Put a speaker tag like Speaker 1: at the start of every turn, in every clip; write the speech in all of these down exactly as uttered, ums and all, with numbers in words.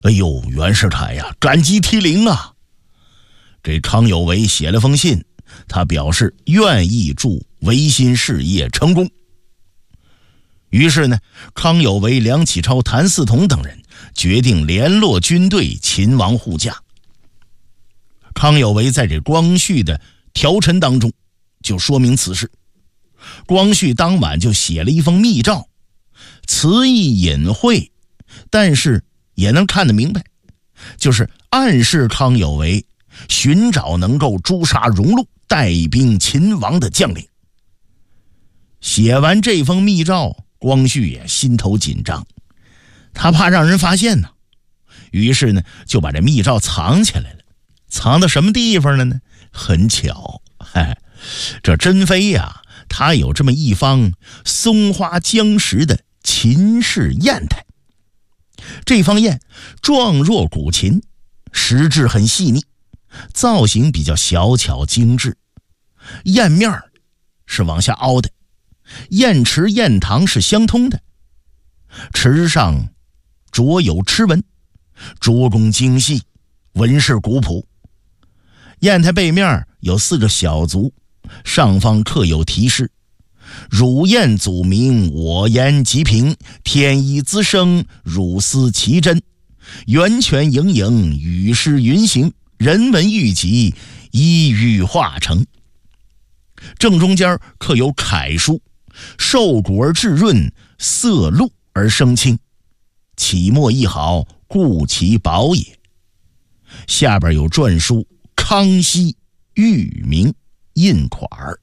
Speaker 1: 哎呦，袁世凯呀，感激涕零啊！这康有为写了封信，他表示愿意助维新事业成功。于是呢，康有为、梁启超、谭嗣同等人决定联络军队勤王护驾。康有为在这光绪的条陈当中就说明此事。光绪当晚就写了一封密诏，词意隐晦，但是也能看得明白，就是暗示康有为寻找能够诛杀荣禄、带兵勤王的将领。写完这封密诏，光绪也心头紧张，他怕让人发现呢，于是呢就把这密诏藏起来了。藏到什么地方了呢？很巧，嘿，这珍妃呀，她有这么一方松花江石的秦氏砚台。这方砚状若古琴，石质很细腻，造型比较小巧精致，砚面是往下凹的，砚池砚堂是相通的，池上着有螭纹，着工精细，纹饰古朴。砚台背面有四个小足，上方刻有题诗：汝砚祖名，我言极平，天意滋生，汝思其真，源泉盈盈，雨湿云行，人文玉集，一语化成。正中间刻有楷书：瘦骨而质润，色露而生清，起墨亦好，故其宝也。下边有篆书：康熙御名印款儿。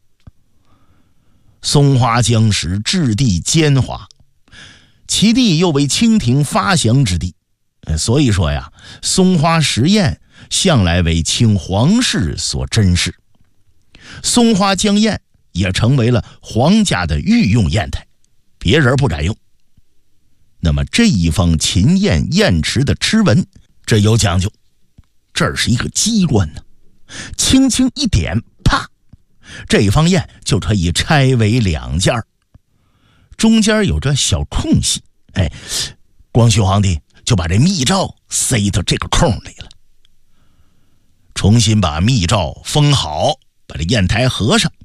Speaker 1: 松花江石，质地坚滑，其地又为清廷发祥之地，所以说呀，松花石砚向来为清皇室所珍视。松花江砚也成为了皇家的御用砚台，别人不敢用。那么这一方秦砚砚池的螭纹，这有讲究，这儿是一个机关呢，轻轻一点，啪，这方砚就可以拆为两件，中间有着小空隙，哎，光绪皇帝就把这密诏塞到这个空里了。重新把密诏封好，把这砚台合上，